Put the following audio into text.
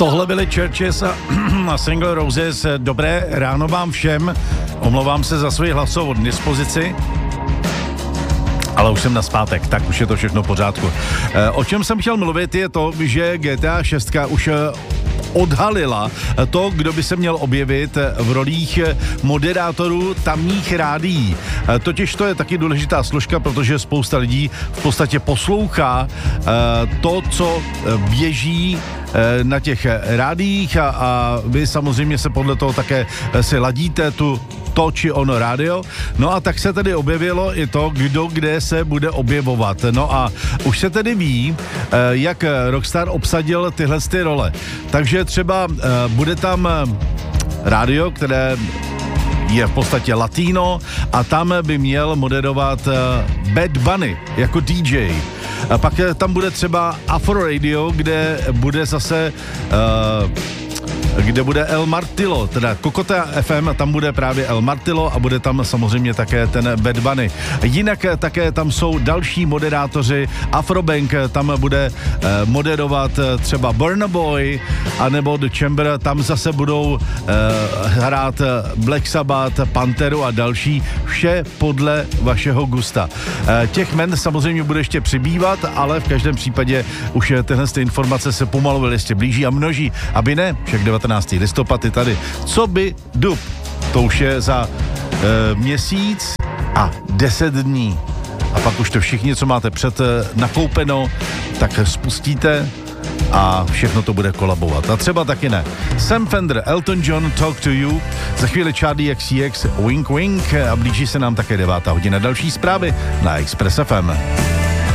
Tohle byly Churches a Single Roses. Dobré ráno vám všem. Omlouvám se za svoji hlasovou dispozici, ale už jsem naspátek, tak už je to všechno v pořádku. O čem jsem chtěl mluvit je to, že GTA 6 už odhalila to, kdo by se měl objevit v rolích moderátorů tamních rádií. Totiž to je taky důležitá složka, protože spousta lidí v podstatě poslouchá to, co běží na těch rádiích a vy samozřejmě se podle toho také si ladíte to či ono rádio. No a tak se tedy objevilo i to, kdo kde se bude objevovat. No a už se tedy ví, jak Rockstar obsadil tyhle role. Takže třeba bude tam rádio, které je v podstatě latino a tam by měl moderovat Bad Bunny jako DJ. A pak tam bude třeba Afro Radio, kde bude zase kde bude El Martillo, teda Kokota FM, tam bude právě El Martillo a bude tam samozřejmě také ten Bad Bunny. Jinak také tam jsou další moderátoři, Afrobank tam bude moderovat třeba Burna Boy, anebo The Chamber, tam zase budou hrát Black Sabbath, Panteru a další, vše podle vašeho gusta. Těch men samozřejmě bude ještě přibývat, ale v každém případě už tyhle informace se pomalu ještě blíží a množí, aby ne, však 19. listopad je tady. Co by dub? To už je za měsíc a 10 dní. A pak už to všichni, co máte před nakoupeno, tak spustíte a všechno to bude kolabovat. A třeba taky ne. Sam Fender, Elton John, Talk to You, za chvíli Charlie XCX, Wink Wink a blíží se nám také 9. hodina. Další zprávy na Express FM.